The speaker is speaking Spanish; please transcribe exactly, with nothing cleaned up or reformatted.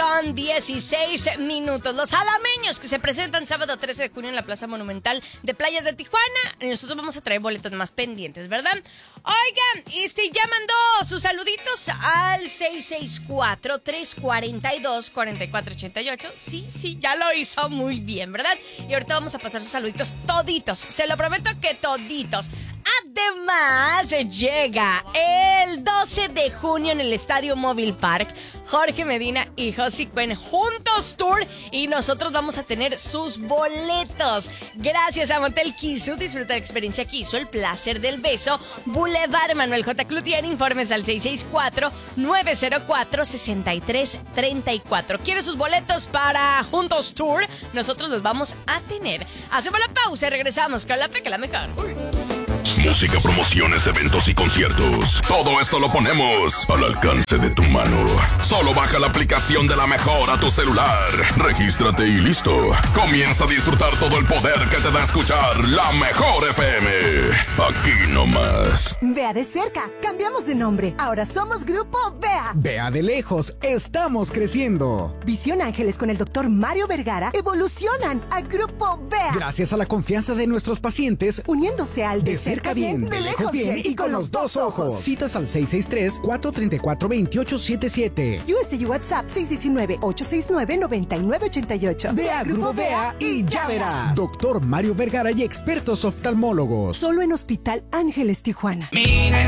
con dieciséis minutos. Los alameños que se presentan sábado trece de junio en la Plaza Monumental de Playas de Tijuana. Nosotros vamos a traer boletos más pendientes, ¿verdad? Oigan, este ya mandó sus saluditos al seis seis cuatro, tres cuatro dos, cuatro cuatro ocho ocho. Sí, sí, ya lo hizo muy bien, ¿verdad? Y ahorita vamos a pasar sus saluditos toditos. Se lo prometo que toditos. Además, llega el doce de junio en el Estadio Móvil Park Jorge Medina y Josie Cuen Juntos Tour, y nosotros vamos a tener sus boletos. Gracias a Motel Kisu, disfruta de la experiencia Kisu, el placer del beso. Boulevard Manuel J. Cloutier, informes al seis seis cuatro, nueve cero cuatro, seis tres tres cuatro. ¿Quiere sus boletos para Juntos Tour? Nosotros los vamos a tener. Hacemos la pausa y regresamos con la Fe que la mejor. Música, promociones, eventos y conciertos. Todo esto lo ponemos al alcance de tu mano. Solo baja la aplicación de La Mejor a tu celular. Regístrate y listo. Comienza a disfrutar todo el poder que te da escuchar La Mejor F M. Aquí nomás. Vea de cerca. Cambiamos de nombre. Ahora somos Grupo Vea. Vea de lejos. Estamos creciendo. Visión Ángeles con el doctor Mario Vergara evolucionan a Grupo Vea. Gracias a la confianza de nuestros pacientes, uniéndose al de, de cerca bien, de lejos bien y con los dos ojos. Citas al seis seis tres, cuatro tres cuatro, dos ocho siete siete. U S y WhatsApp seis uno nueve, ocho seis nueve, nueve nueve ocho ocho. Vea Grupo Vea y ya verás. Doctor Mario Vergara y expertos oftalmólogos. Solo en Hospital Ángeles Tijuana. Mira